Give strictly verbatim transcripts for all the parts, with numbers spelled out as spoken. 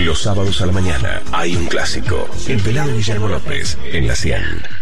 Los sábados a la mañana hay un clásico. El pelado Guillermo López en la cien.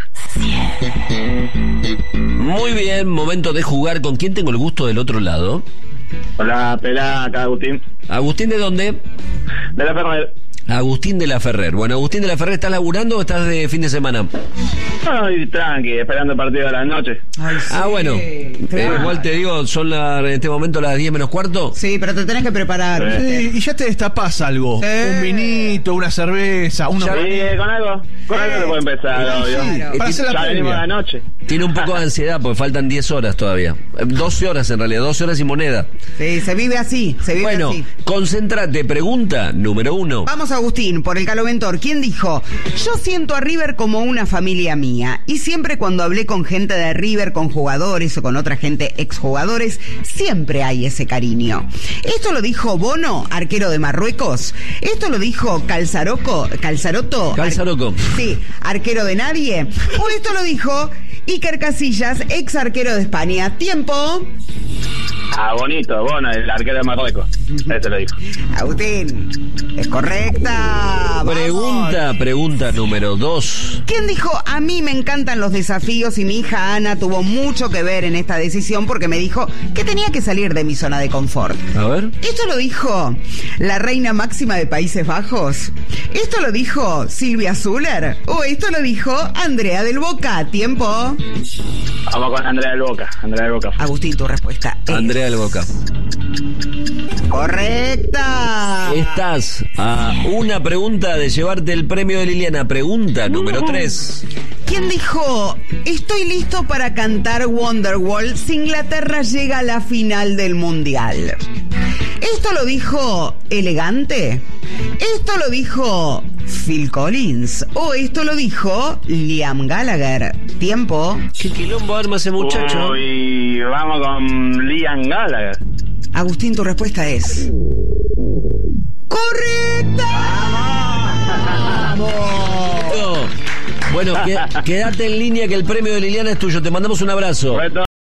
Muy bien, momento de jugar. ¿Con quién tengo el gusto del otro lado? Hola, pelá, acá Agustín. ¿Agustín de dónde? De la Ferrer. Agustín de la Ferrer. Bueno, Agustín de la Ferrer, ¿estás laburando o estás de fin de semana? Ay, tranqui, esperando el partido de la noche. Ay, sí. Ah, bueno. Eh, igual te digo, son la, en este momento las diez menos cuarto. Sí, pero te tenés que preparar. Sí. ¿viste? Sí, y ya te destapás algo. Sí. Un vinito, una cerveza, uno... Sí, con algo, con algo se puede empezar, Sí, obvio. claro. Para hacer la Ya venimos a la previa. noche. Tiene un poco de ansiedad porque faltan diez horas todavía. Eh, doce horas en realidad, doce horas y moneda. Sí, se vive así, se vive Bueno, así. concéntrate. Pregunta número uno. Vamos, Agustín, por el Caloventor. ¿Quién dijo? Yo siento a River como una familia mía. Y siempre cuando hablé con gente de River, con jugadores o con otra gente exjugadores, siempre hay ese cariño. Esto lo dijo Bono, arquero de Marruecos. Esto lo dijo Calzaroco, Calzaroto. Calzaroco. Ar- sí, arquero de nadie. O esto lo dijo Iker Casillas, ex arquero de España. Tiempo. Ah, bonito, bueno, el arquero de Marruecos. Eso lo dijo. Agustín, es correcta. Vamos. Pregunta, pregunta número dos. ¿Quién dijo, a mí me encantan los desafíos y mi hija Ana tuvo mucho que ver en esta decisión porque me dijo que tenía que salir de mi zona de confort? A ver. ¿Esto lo dijo la reina máxima de Países Bajos? ¿Esto lo dijo Silvia Zuller? ¿O esto lo dijo Andrea del Boca? Tiempo. Vamos con Andrea del Boca, Andrea del Boca. Agustín, tu respuesta es Andrea del Boca. correcta. Estás a una pregunta de llevarte el premio de Liliana. Pregunta número tres. ¿Quién dijo, estoy listo para cantar Wonderwall si Inglaterra llega a la final del Mundial? ¿Esto lo dijo Elegante? ¿Esto lo dijo Phil Collins? ¿O esto lo dijo Liam Gallagher? Tiempo. ¿Qué quilombo arma ese muchacho? Uy, vamos con Liam Gallagher. Agustín, tu respuesta es ¡correcta! No. Bueno, que- quédate en línea que el premio de Liliana es tuyo. Te mandamos un abrazo. Fue todo.